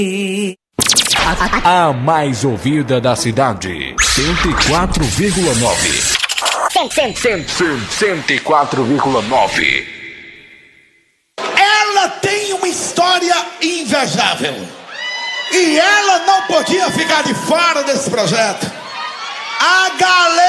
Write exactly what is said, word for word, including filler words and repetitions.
A mais ouvida da cidade, cento e quatro vírgula nove. cento e quatro vírgula nove. Ela tem uma história invejável e ela não podia ficar de fora desse projeto. A galera